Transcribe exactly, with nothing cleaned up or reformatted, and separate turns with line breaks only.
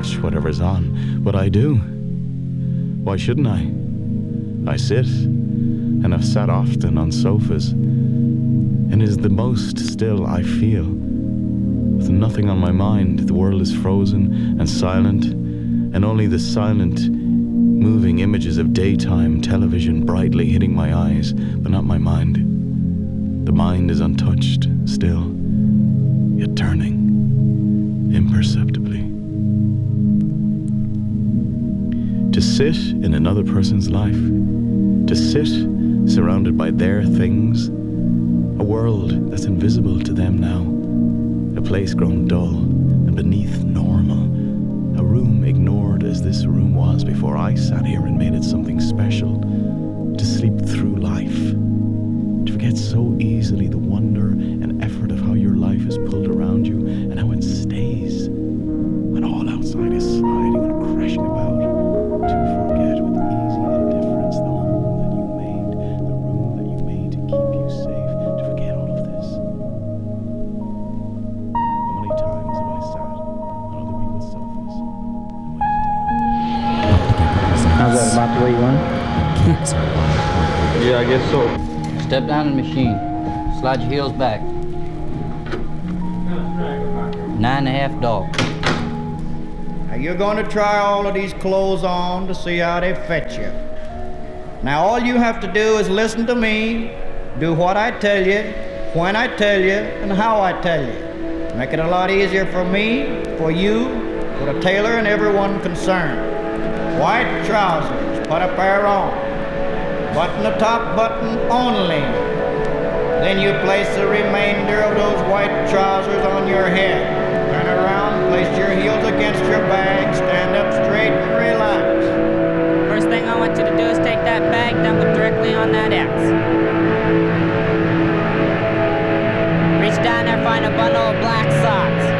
watch whatever's on, but I do. Why shouldn't I? I sit, and I've sat often on sofas, and it is the most still I feel. With nothing on my mind, the world is frozen and silent, and only the silent, moving images of daytime television brightly hitting my eyes, but not my mind. The mind is untouched, still, yet turning, imperceptibly. To sit in another person's life, to sit surrounded by their things, a world that's invisible to them now, a place grown dull and beneath normal, a room ignored as this room was before I sat here and made it something special, to sleep through life, to forget so easily the wonder and effort of how your life is pulled around you and how it stays when all outside is sliding and crashing about, to forget with easy indifference the home that you made, the room that you made to keep you safe, to forget all of this. How many times have I sat on other people's sofas and waited to be opened?
How's that, about the way you want it?
Yeah, I guess so.
Step down in the machine. Slide your heels back. Nine and a half dog.
Now you're going to try all of these clothes on to see how they fit you. Now all you have to do is listen to me, do what I tell you, when I tell you, and how I tell you. Make it a lot easier for me, for you, for the tailor and everyone concerned. White trousers, put a pair on. Button the top button only. Then you place the remainder of those white trousers on your head. Turn around, place your heels against your bag, stand up straight and relax.
First thing I want you to do is take that bag, dump it directly on that X. Reach down there, find a bundle of black socks.